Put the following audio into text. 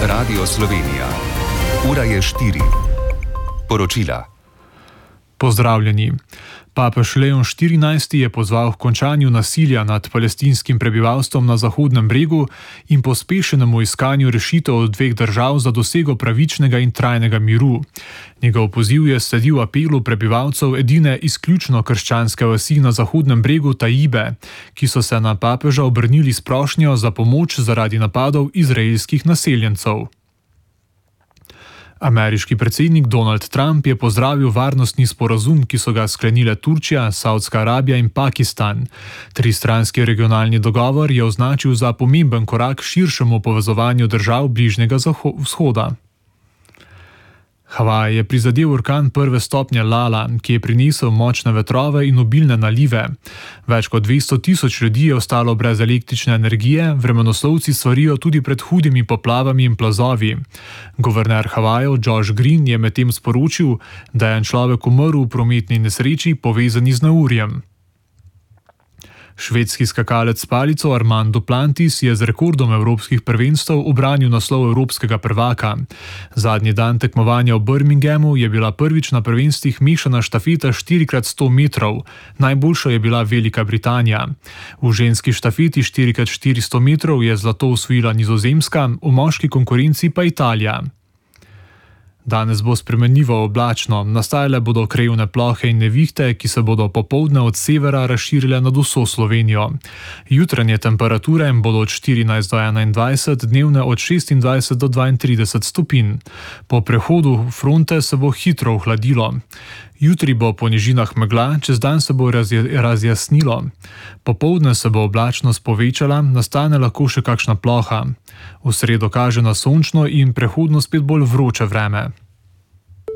Radio Slovenija. Ura je 4. Poročila. Pozdravljeni. Papež Leon XIV je pozval k končanju nasilja nad palestinskim prebivalstvom na Zahodnem bregu in pospešenemu iskanju rešitev od dveh držav za dosego pravičnega in trajnega miru. Njegov poziv je sledil apelu prebivalcev edine izključno krščanske vasi na Zahodnem bregu Taibe, ki so se na papeža obrnili s prošnjo za pomoč zaradi napadov izraelskih naseljencev. Ameriški predsednik Donald Trump je pozdravil varnostni sporazum, ki so ga sklenile Turčija, Savdska Arabija in Pakistan. Tristranski regionalni dogovor je označil za pomemben korak k širšemu povezovanju držav Bližnjega vzhoda. Havaje je prizadel orkan prve stopnje Lala, ki je prinesel močne vetrove in obilne nalive. Več kot 200.000 ljudi je ostalo brez električne energije, vremenoslovci svarijo tudi pred hudimi poplavami in plazovi. Guverner Havajev Josh Green je medtem sporočil, da je en človek umrl v prometni nesreči povezani z neurjem. Švedski skakalec s palico Armand Duplantis je z rekordom evropskih prvenstev ubranil naslov evropskega prvaka. Zadnji dan tekmovanja v Birminghamu je bila prvič na prvenstvih mešana štafeta 4x100 metrov. Najboljša je bila Velika Britanija. V ženski štafeti 4x400 metrov je zlato osvojila Nizozemska, v moški konkurenci pa Italija. Danes bo spremenljivo oblačno, nastajale bodo krajevne plohe in nevihte, ki se bodo popoldne od severa razširile nad vso Slovenijo. Jutranje temperature bodo od 14 do 21, dnevne od 26 do 32 stopinj. Po prehodu fronte se bo hitro ohladilo. Jutri bo po nižinah megla, čez dan se bo razjasnilo. Popoldne se bo oblačnost povečala, nastane lahko še kakšna ploha. V sredo kaže na sončno in prehodno spet bolj vroče vreme.